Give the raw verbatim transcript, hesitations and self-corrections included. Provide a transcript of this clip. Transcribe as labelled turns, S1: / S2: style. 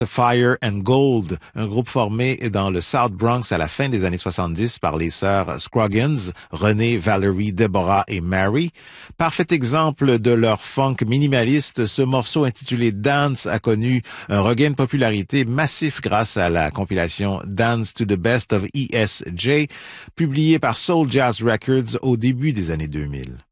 S1: Fire and Gold, un groupe formé dans le South Bronx à la fin des années soixante-dix par les sœurs Scroggins, Renée, Valerie, Deborah et Mary. Parfait exemple de leur funk minimaliste, ce morceau intitulé Dance a connu un regain de popularité massif grâce à la compilation Dance to the Best of E S J, publiée par Soul Jazz Records au début des années deux mille.